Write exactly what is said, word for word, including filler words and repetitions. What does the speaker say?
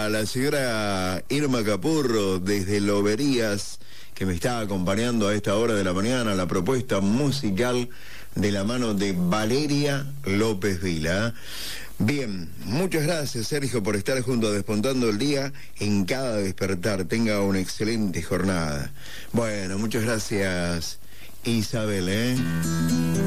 para la señora Irma Capurro desde Loberías, que me está acompañando a esta hora de la mañana, la propuesta musical de la mano de Valeria López Vila. Bien, muchas gracias, Sergio, por estar junto a Despuntando el Día en cada despertar. Tenga una excelente jornada. Bueno, muchas gracias, Isabel, ¿eh?